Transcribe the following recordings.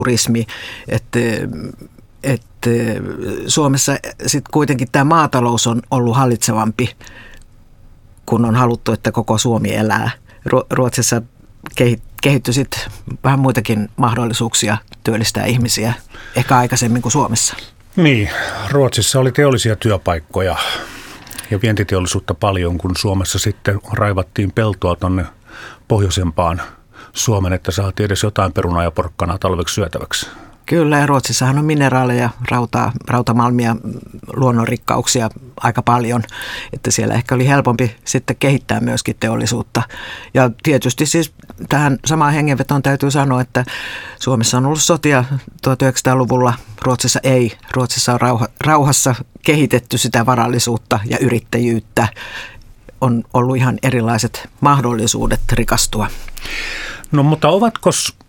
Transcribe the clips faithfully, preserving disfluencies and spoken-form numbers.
turismi, että, että Suomessa sitten kuitenkin tämä maatalous on ollut hallitsevampi, kun on haluttu, että koko Suomi elää. Ruotsissa kehittyi sitten vähän muitakin mahdollisuuksia työllistää ihmisiä, ehkä aikaisemmin kuin Suomessa. Niin, Ruotsissa oli teollisia työpaikkoja ja vientiteollisuutta paljon, kun Suomessa sitten raivattiin peltoa tuonne pohjoisempaan Suomen, että saatiin edes jotain perunaa ja porkkanaa talveksi syötäväksi. Kyllä, ja Ruotsissahan on mineraaleja, rautaa, rautamalmia, luonnonrikkauksia aika paljon, että siellä ehkä oli helpompi sitten kehittää myöskin teollisuutta. Ja tietysti siis tähän samaan hengenvetoon täytyy sanoa, että Suomessa on ollut sotia tuhatyhdeksänsataaluvulla, Ruotsissa ei. Ruotsissa on rauha, rauhassa kehitetty sitä varallisuutta ja yrittäjyyttä. On ollut ihan erilaiset mahdollisuudet rikastua. No mutta ovatko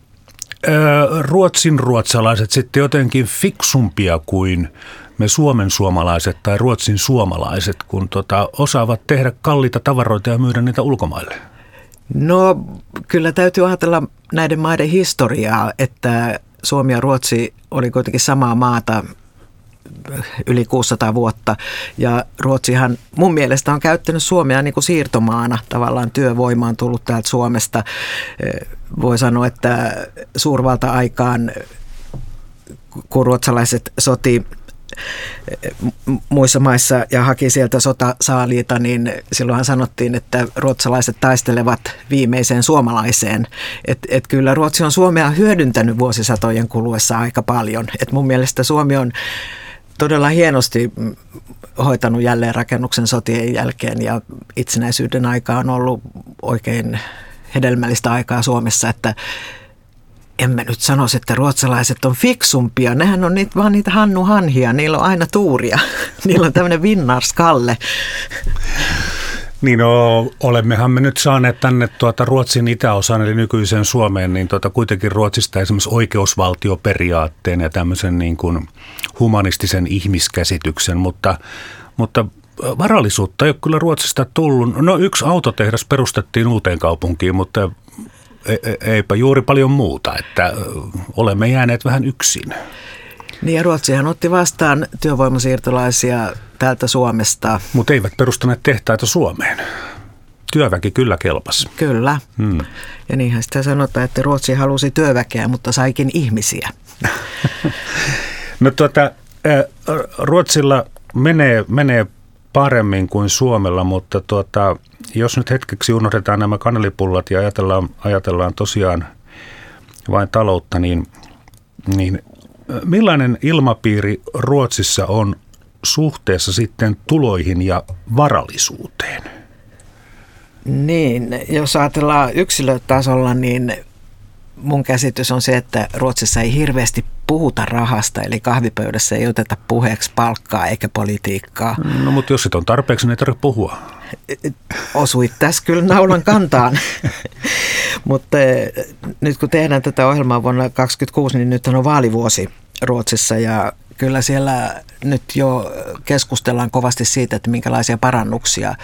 Ruotsin ruotsalaiset sitten jotenkin fiksumpia kuin me Suomen suomalaiset tai Ruotsin suomalaiset, kun tota, osaavat tehdä kalliita tavaroita ja myydä niitä ulkomaille? No kyllä täytyy ajatella näiden maiden historiaa, että Suomi ja Ruotsi oli kuitenkin samaa maata yli kuusisataa vuotta ja Ruotsihan mun mielestä on käyttänyt Suomea niin kuin siirtomaana, tavallaan työvoima on tullut täältä Suomesta. Voi sanoa, että suurvalta-aikaan, kun ruotsalaiset soti muissa maissa ja haki sieltä sotasaaliita, niin silloinhan sanottiin, että ruotsalaiset taistelevat viimeiseen suomalaiseen. Että et kyllä Ruotsi on Suomea hyödyntänyt vuosisatojen kuluessa aika paljon. Et mun mielestä Suomi on todella hienosti hoitanut jälleenrakennuksen sotien jälkeen ja itsenäisyyden aika on ollut oikein hedelmällistä aikaa Suomessa, että en mä nyt sanoisi, että ruotsalaiset on fiksumpia. Nehän on niitä, vaan niitä Hannu Hanhia, niillä on aina tuuria. Niillä on tämmöinen vinnarskalle. Niin no, olemmehan me nyt saaneet tänne tuota Ruotsin itäosaan, eli nykyiseen Suomeen, niin tuota kuitenkin Ruotsista esimerkiksi oikeusvaltioperiaatteen ja tämmöisen niin kuin humanistisen ihmiskäsityksen, mutta, mutta varallisuutta ei ole kyllä Ruotsista tullut. No yksi autotehdas perustettiin Uuteenkaupunkiin, mutta eipä juuri paljon muuta, että olemme jääneet vähän yksin. Niin ja Ruotsihan otti vastaan työvoimasiirtolaisia täältä Suomesta. Mutta eivät perustaneet tehtaita Suomeen. Työväki kyllä kelpasi. Kyllä. Hmm. Ja niinhän sitä sanotaan, että Ruotsi halusi työväkeä, mutta saikin ihmisiä. No tuota, Ruotsilla menee, menee paremmin kuin Suomella, mutta tuota, jos nyt hetkeksi unohdetaan nämä kanelipullat ja ajatellaan, ajatellaan tosiaan vain taloutta, niin, niin millainen ilmapiiri Ruotsissa on suhteessa sitten tuloihin ja varallisuuteen? Niin, jos ajatellaan yksilötasolla, niin mun käsitys on se, että Ruotsissa ei hirveästi puhuta rahasta, eli kahvipöydässä ei oteta puheeksi palkkaa eikä politiikkaa. No mutta jos sit on tarpeeksi, niin ei tarvitse puhua. Osuit tässä kyllä naulan kantaan. Mutta nyt kun tehdään tätä ohjelmaa vuonna kaksituhattakaksikymmentäkuusi, niin nyt on vaalivuosi Ruotsissa ja kyllä siellä nyt jo keskustellaan kovasti siitä, että minkälaisia parannuksia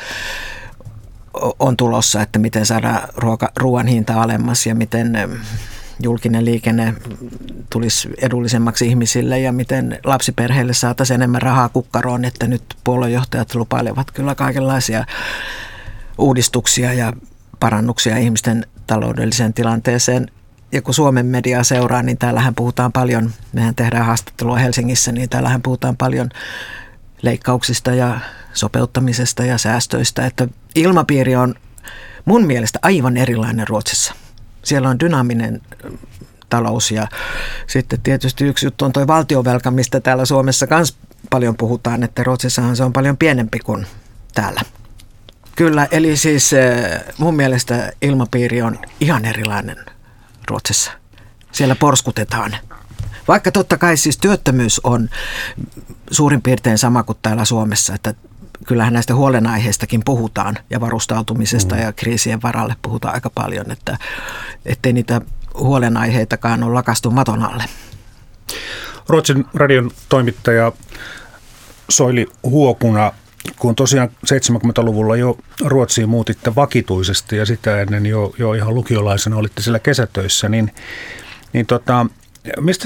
on tulossa, että miten saada ruoka, ruoan hinta alemmas ja miten julkinen liikenne tulisi edullisemmaksi ihmisille ja miten lapsiperheille saataisiin enemmän rahaa kukkaroon, että nyt puoluejohtajat lupailevat kyllä kaikenlaisia uudistuksia ja parannuksia ihmisten taloudelliseen tilanteeseen. Ja kun Suomen mediaa seuraa, niin täällähän puhutaan paljon, mehän tehdään haastattelua Helsingissä, niin täällähän puhutaan paljon leikkauksista ja sopeuttamisesta ja säästöistä, että ilmapiiri on mun mielestä aivan erilainen Ruotsissa. Siellä on dynaaminen talous ja sitten tietysti yksi juttu on tuo valtionvelka, mistä täällä Suomessa myös paljon puhutaan, että Ruotsissahan se on paljon pienempi kuin täällä. Kyllä, eli siis mun mielestä ilmapiiri on ihan erilainen Ruotsissa. Siellä porskutetaan. Vaikka totta kai siis työttömyys on suurin piirtein sama kuin täällä Suomessa, että kyllähän näistä huolenaiheistakin puhutaan ja varustautumisesta mm. ja kriisien varalle puhutaan aika paljon, että ettei niitä huolenaiheitakaan ole lakastu maton alle. Ruotsin radion toimittaja Soili Huokuna, kun tosiaan seitsemänkymmentäluvulla jo Ruotsiin muutitte vakituisesti ja sitä ennen jo, jo ihan lukiolaisena olitte siellä kesätöissä, niin, niin tota, mistä